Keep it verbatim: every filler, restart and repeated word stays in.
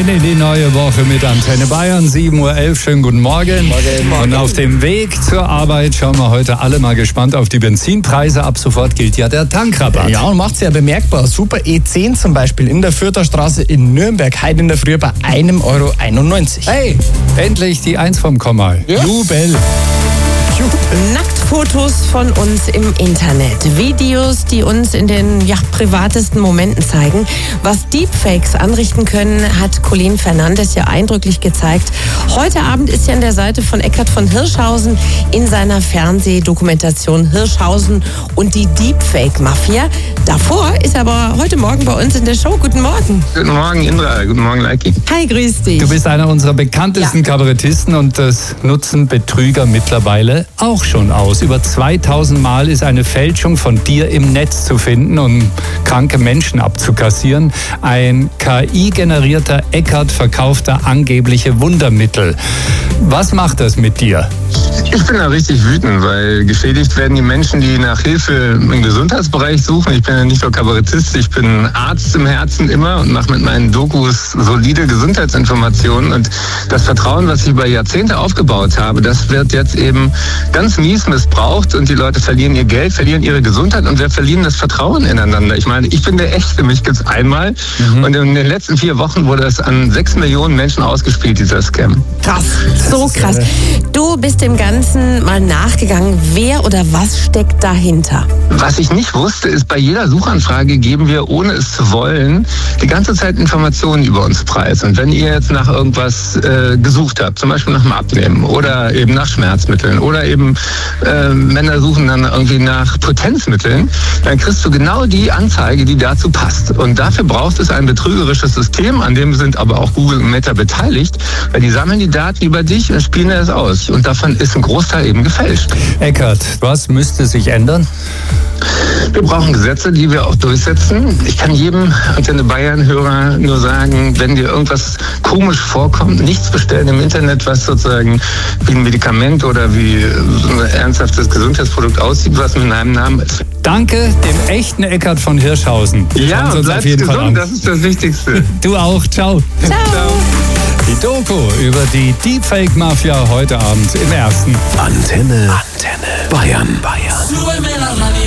Rein in die neue Woche mit Antenne Bayern, sieben Uhr elf. Schönen guten Morgen. Morgen. Und auf dem Weg zur Arbeit schauen wir heute alle mal gespannt auf die Benzinpreise. Ab sofort gilt ja der Tankrabatt. Ja, und macht es ja bemerkbar. Super E zehn zum Beispiel in der Fürther Straße in Nürnberg, heute in der Früh bei einem Euro einundneunzig. Hey, endlich die Eins vom Kommal. Ja. Jubel. Nacktfotos von uns im Internet, Videos, die uns in den ja, privatesten Momenten zeigen. Was Deepfakes anrichten können, hat Colleen Fernandes ja eindrücklich gezeigt. Heute Abend ist sie an der Seite von Eckhard von Hirschhausen in seiner Fernsehdokumentation Hirschhausen und die Deepfake-Mafia. Davor ist er aber heute Morgen bei uns in der Show. Guten Morgen. Guten Morgen, Indra. Guten Morgen, Leiki. Hi, grüß dich. Du bist einer unserer bekanntesten ja. Kabarettisten und das nutzen Betrüger mittlerweile auch schon aus. Über zweitausend Mal ist eine Fälschung von dir im Netz zu finden, um kranke Menschen abzukassieren. Ein K I-generierter Eckhard verkauft da angebliche Wundermittel. Was macht das mit dir? Ich bin da richtig wütend, weil geschädigt werden die Menschen, die nach Hilfe im Gesundheitsbereich suchen. Ich bin ja nicht nur Kabarettist, ich bin Arzt im Herzen immer und mache mit meinen Dokus solide Gesundheitsinformationen. Und das Vertrauen, was ich über Jahrzehnte aufgebaut habe, das wird jetzt eben ganz mies missbraucht und die Leute verlieren ihr Geld, verlieren ihre Gesundheit und wir verlieren das Vertrauen ineinander. Ich meine, ich bin der Echte, mich gibt's einmal mhm. und in den letzten vier Wochen wurde es an sechs Millionen Menschen ausgespielt, dieser Scam. Krass, so krass. Du bist dem Ganzen mal nachgegangen, wer oder was steckt dahinter? Was ich nicht wusste, ist, bei jeder Suchanfrage geben wir, ohne es zu wollen, die ganze Zeit Informationen über uns preis. Und wenn ihr jetzt nach irgendwas äh, gesucht habt, zum Beispiel nach dem Abnehmen oder eben nach Schmerzmitteln oder eben äh, Männer suchen dann irgendwie nach Potenzmitteln, dann kriegst du genau die Anzeige, die dazu passt. Und dafür braucht es ein betrügerisches System, an dem sind aber auch Google und Meta beteiligt, weil die sammeln die Daten über dich und spielen das aus. Und davon ist ein Großteil eben gefälscht. Eckhard, was müsste sich ändern? Wir brauchen Gesetze, die wir auch durchsetzen. Ich kann jedem Antenne Bayern-Hörer nur sagen, wenn dir irgendwas komisch vorkommt, nichts bestellen im Internet, was sozusagen wie ein Medikament oder wie ein ernsthaftes Gesundheitsprodukt aussieht, was mit einem Namen ist. Danke dem echten Eckhard von Hirschhausen. Wir ja, uns bleib auf jeden gesund, Fall an. Das ist das Wichtigste. Du auch, ciao. Ciao. Ciao. Die Doku über die Deepfake-Mafia heute Abend im Ersten. Antenne, Antenne Bayern, Bayern.